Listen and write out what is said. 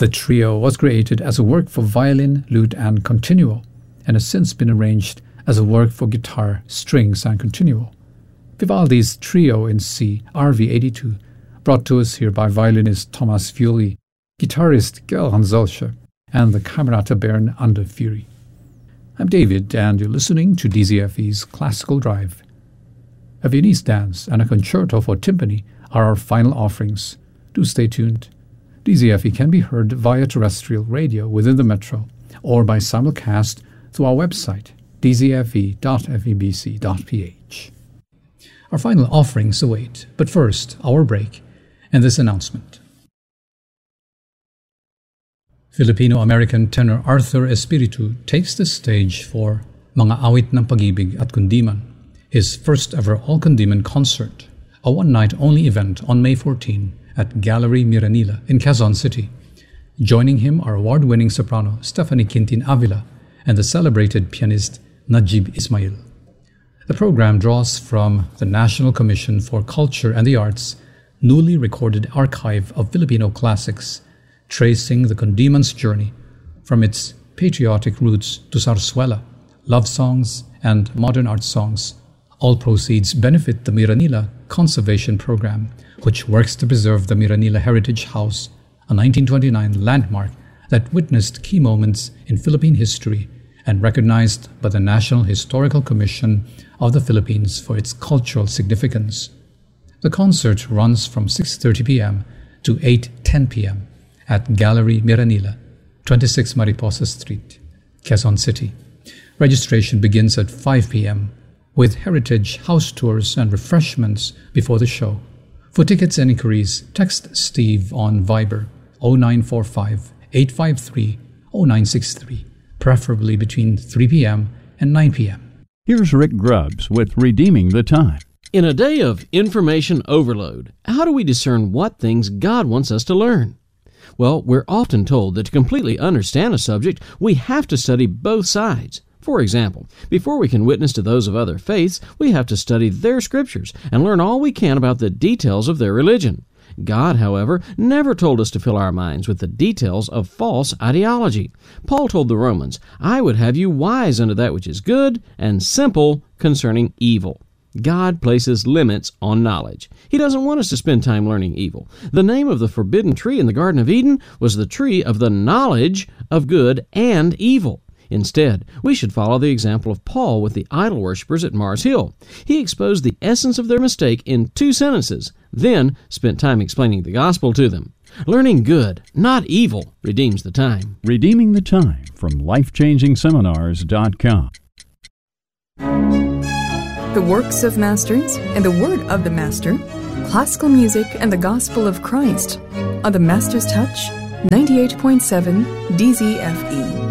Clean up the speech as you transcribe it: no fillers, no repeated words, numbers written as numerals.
The trio was created as a work for violin, lute, and continuo, and has since been arranged as a work for guitar, strings, and continuo. Vivaldi's Trio in C, RV 82, brought to us here by violinist Thomas Fioli, guitarist Gerhard Solscher, and the Camerata Bern under Fury. I'm David, and you're listening to DZFE's Classical Drive. A Viennese dance and a concerto for timpani are our final offerings. Do stay tuned. DZFE can be heard via terrestrial radio within the metro or by simulcast through our website, dzfe.febc.ph. Our final offerings await, but first, our break and this announcement. Filipino-American tenor Arthur Espiritu takes the stage for Mga Awit ng Pag-ibig at Kundiman, his first ever all-Kundiman concert, a one-night-only event on May 14 at Gallery Miranila in Quezon City. Joining him are award-winning soprano Stephanie Quintin Avila and the celebrated pianist Najib Ismail. The program draws from the National Commission for Culture and the Arts' newly recorded archive of Filipino classics, tracing the Kundiman's journey from its patriotic roots to zarzuela, love songs, and modern art songs. All proceeds benefit the Miranila Conservation Program, which works to preserve the Miranila Heritage House, a 1929 landmark that witnessed key moments in Philippine history and recognized by the National Historical Commission of the Philippines for its cultural significance. The concert runs from 6:30 p.m. to 8:10 p.m. at Gallery Miranila, 26 Mariposa Street, Quezon City. Registration begins at 5 p.m. with heritage house tours and refreshments before the show. For tickets and inquiries, text Steve on Viber 0945-853-0963, preferably between 3 p.m. and 9 p.m. Here's Rick Grubbs with Redeeming the Time. In a day of information overload, how do we discern what things God wants us to learn? Well, we're often told that to completely understand a subject, we have to study both sides. For example, before we can witness to those of other faiths, we have to study their scriptures and learn all we can about the details of their religion. God, however, never told us to fill our minds with the details of false ideology. Paul told the Romans, "I would have you wise unto that which is good, and simple concerning evil." God places limits on knowledge. He doesn't want us to spend time learning evil. The name of the forbidden tree in the Garden of Eden was the tree of the knowledge of good and evil. Instead, we should follow the example of Paul with the idol worshippers at Mars Hill. He exposed the essence of their mistake in 2 sentences, then spent time explaining the gospel to them. Learning good, not evil, redeems the time. Redeeming the Time from LifeChangingSeminars.com. The works of masters and the word of the master, classical music and the gospel of Christ on the Master's Touch, 98.7 DZFE.